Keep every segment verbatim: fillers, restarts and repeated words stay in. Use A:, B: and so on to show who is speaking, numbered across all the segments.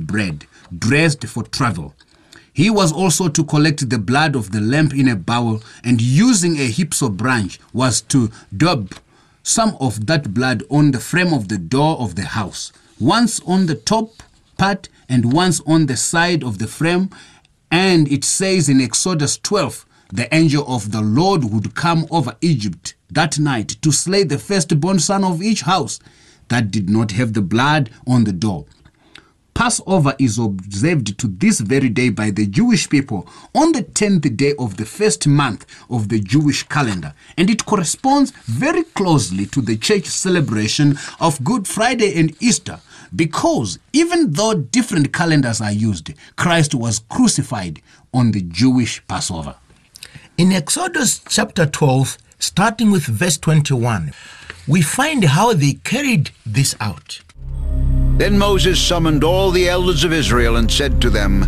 A: bread, dressed for travel. He was also to collect the blood of the lamb in a bowl, and using a hyssop branch was to daub some of that blood on the frame of the door of the house, once on the top part and once on the side of the frame. And it says in Exodus twelve, the angel of the Lord would come over Egypt that night to slay the firstborn son of each house that did not have the blood on the door. Passover is observed to this very day by the Jewish people on the tenth day of the first month of the Jewish calendar, and it corresponds very closely to the church celebration of Good Friday and Easter, because even though different calendars are used, Christ was crucified on the Jewish Passover.
B: In Exodus chapter twelve, starting with verse twenty-one, we find how they carried this out.
C: Then Moses summoned all the elders of Israel and said to them,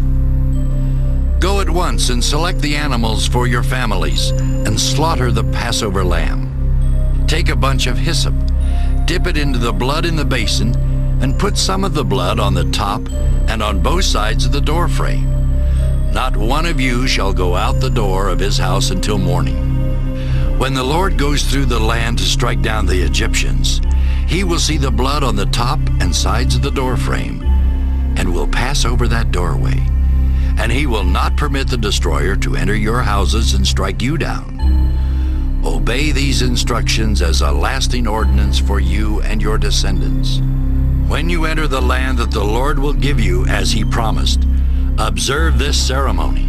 D: "Go at once and select the animals for your families and slaughter the Passover lamb. Take a bunch of hyssop, dip it into the blood in the basin, and put some of the blood on the top and on both sides of the doorframe. Not one of you shall go out the door of his house until morning. When the Lord goes through the land to strike down the Egyptians, he will see the blood on the top and sides of the doorframe, and will pass over that doorway. And he will not permit the destroyer to enter your houses and strike you down. Obey these instructions as a lasting ordinance for you and your descendants. When you enter the land that the Lord will give you as he promised, observe this ceremony.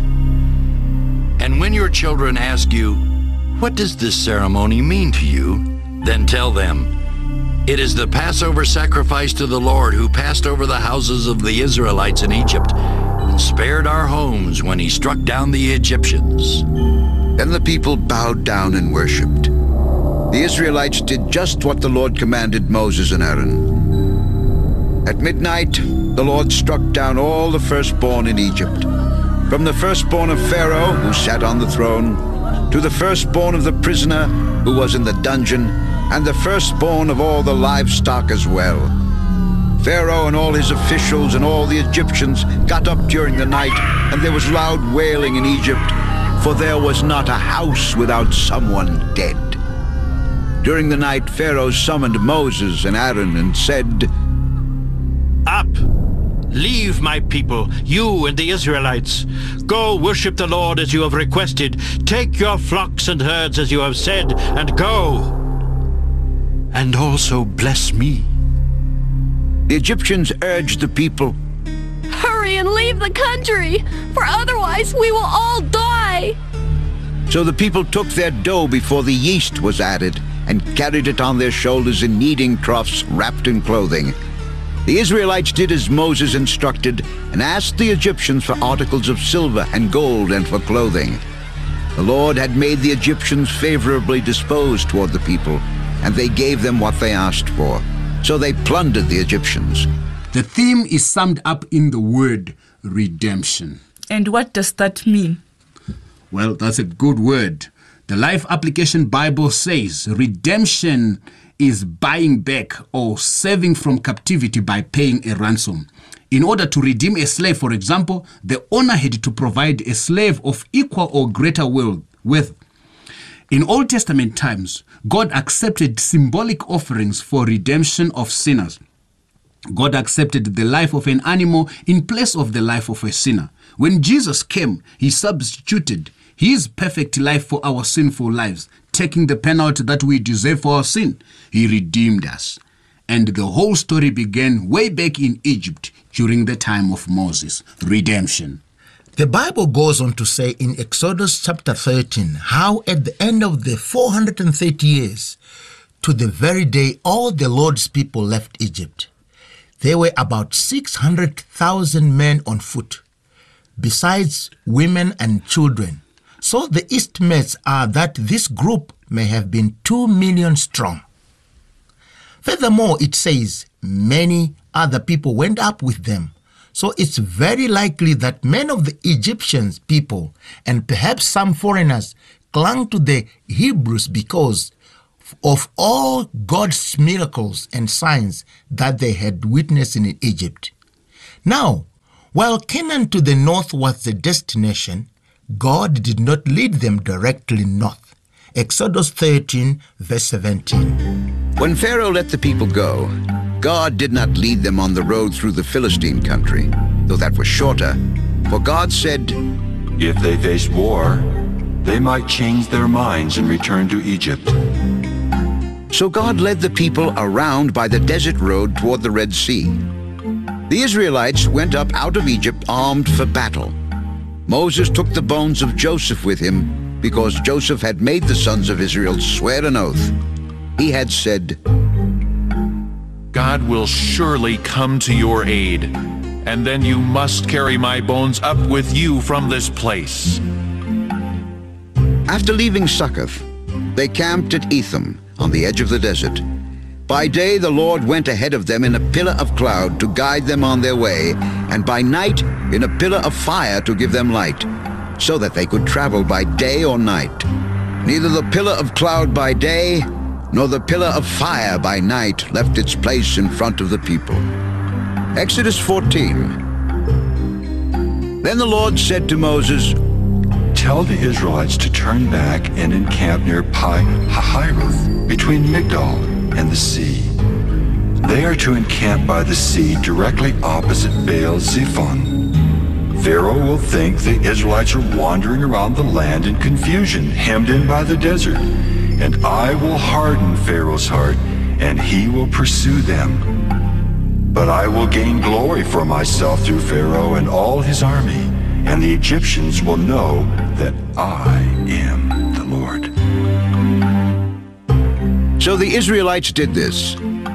D: And when your children ask you, 'What does this ceremony mean to you?' then tell them, 'It is the Passover sacrifice to the Lord, who passed over the houses of the Israelites in Egypt and spared our homes when he struck down the Egyptians.'"
C: Then the people bowed down and worshipped. The Israelites did just what the Lord commanded Moses and Aaron. At midnight, the Lord struck down all the firstborn in Egypt, from the firstborn of Pharaoh, who sat on the throne, to the firstborn of the prisoner who was in the dungeon, and the firstborn of all the livestock as well. Pharaoh and all his officials and all the Egyptians got up during the night, and there was loud wailing in Egypt, for there was not a house without someone dead. During the night, Pharaoh summoned Moses and Aaron and said,
E: "Up! Leave my people, you and the Israelites. Go worship the Lord as you have requested. Take your flocks and herds as you have said, and go. And also bless me."
C: The Egyptians urged the people,
F: "Hurry and leave the country, for otherwise we will all die."
C: So the people took their dough before the yeast was added, and carried it on their shoulders in kneading troughs wrapped in clothing. The Israelites did as Moses instructed, and asked the Egyptians for articles of silver and gold and for clothing. The Lord had made the Egyptians favorably disposed toward the people, and they gave them what they asked for. So they plundered the Egyptians.
A: The theme is summed up in the word redemption.
G: And what does that mean?
A: Well, that's a good word. The Life Application Bible says redemption is buying back or saving from captivity by paying a ransom. In order to redeem a slave, for example, the owner had to provide a slave of equal or greater worth. In Old Testament times, God accepted symbolic offerings for redemption of sinners. God accepted the life of an animal in place of the life of a sinner. When Jesus came, he substituted his perfect life for our sinful lives, taking the penalty that we deserve for our sin. He redeemed us. And the whole story began way back in Egypt during the time of Moses. Redemption.
B: The Bible goes on to say in Exodus chapter thirteen, how at the end of the four hundred thirty years, to the very day all the Lord's people left Egypt, there were about six hundred thousand men on foot, besides women and children. So the estimates are that this group may have been two million strong. Furthermore, it says many other people went up with them. So it's very likely that many of the Egyptian people and perhaps some foreigners clung to the Hebrews because of all God's miracles and signs that they had witnessed in Egypt. Now, While Canaan to the north was the destination, God did not lead them directly north. Exodus thirteen, verse seventeen.
C: When Pharaoh let the people go, God did not lead them on the road through the Philistine country, though that was shorter. For God said,
H: "If they face war, they might change their minds and return to Egypt."
C: So God led the people around by the desert road toward the Red Sea. The Israelites went up out of Egypt armed for battle. Moses took the bones of Joseph with him because Joseph had made the sons of Israel swear an oath. He had said,
I: "God will surely come to your aid, and then you must carry my bones up with you from this place."
C: After leaving Succoth, they camped at Etham on the edge of the desert. By day the Lord went ahead of them in a pillar of cloud to guide them on their way, and by night in a pillar of fire to give them light, so that they could travel by day or night. Neither the pillar of cloud by day nor the pillar of fire by night left its place in front of the people. Exodus fourteen. Then the Lord said to Moses,
H: "Tell the Israelites to turn back and encamp near Pi Hahiroth, between Migdol and the sea. They are to encamp by the sea directly opposite Baal Zephon. Pharaoh will think the Israelites are wandering around the land in confusion, hemmed in by the desert. And I will harden Pharaoh's heart, and he will pursue them. But I will gain glory for myself through Pharaoh and all his army, and the Egyptians will know that I am the Lord."
C: So the Israelites did this.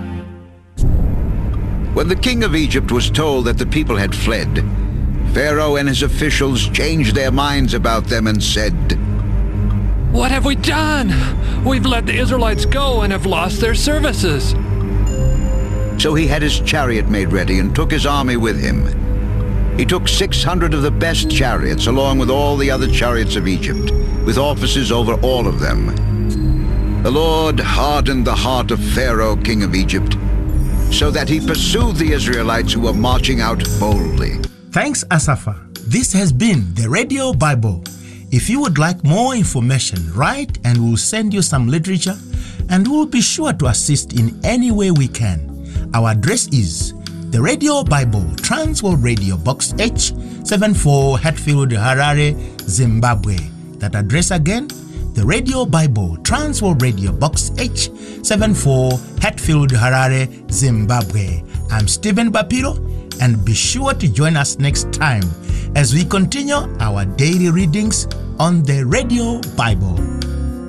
C: When the king of Egypt was told that the people had fled, Pharaoh and his officials changed their minds about them and said,
J: "What have we done? We've let the Israelites go and have lost their services."
C: So he had his chariot made ready and took his army with him. He took six hundred of the best chariots along with all the other chariots of Egypt, with officers over all of them. The Lord hardened the heart of Pharaoh, king of Egypt, so that he pursued the Israelites who were marching out boldly.
B: Thanks, Asafa. This has been the Radio Bible. If you would like more information, write and we'll send you some literature, and we'll be sure to assist in any way we can. Our address is the Radio Bible, Transworld Radio, Box H seventy-four, Hatfield, Harare, Zimbabwe. That address again, the Radio Bible, Transworld Radio, Box H seventy-four, Hatfield, Harare, Zimbabwe. I'm Stephen Bapiro, and be sure to join us next time as we continue our daily readings on the Radio Bible.